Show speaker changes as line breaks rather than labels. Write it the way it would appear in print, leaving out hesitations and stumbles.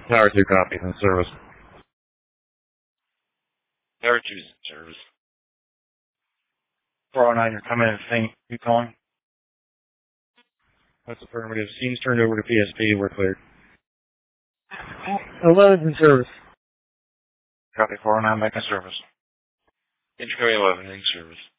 Tower 2 copies in service.
Tower 2's in service.
409, you're coming in sync. You calling? That's affirmative. Scene's turned over to PSP. We're cleared. 11's in service. Copy 409, back in service.
Intercom 11 in service.